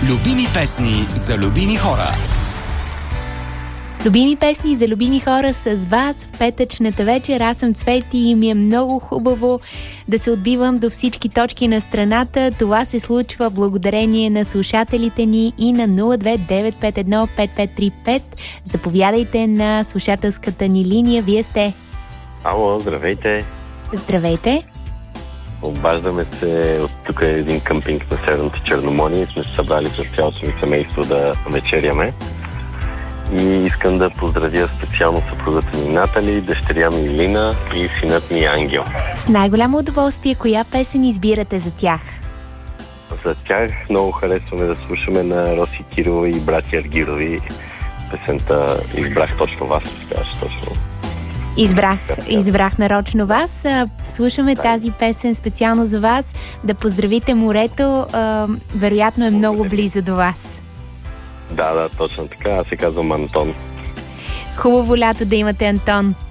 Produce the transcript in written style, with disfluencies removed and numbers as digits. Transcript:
Любими песни за любими хора. Любими песни за любими хора с вас в петъчната вечер. Аз съм Цвети и ми е много хубаво да се отбивам до всички точки на страната. Това се случва благодарение на слушателите ни и на 029515535. Заповядайте на слушателската ни линия. Вие сте. Ало, здравейте. Здравейте. Обаждаме се от тук един къмпинг на Северното Черноморие. Сме се събрали с цялото ми семейство да вечеряме. И искам да поздравя специално съпругата ми Натали, дъщеря ми Лина и синът ми Ангел. С най-голямо удоволствие, коя песен избирате за тях? За тях много харесваме да слушаме на Роси Кирова и братя Аргирови. Песента избрах точно вас. Точно. Избрах нарочно вас. Слушаме тази песен специално за вас. Да поздравите морето. Вероятно е много близо до вас. Да, точно така. Аз се казвам Антон. Хубаво лято да имате, Антон.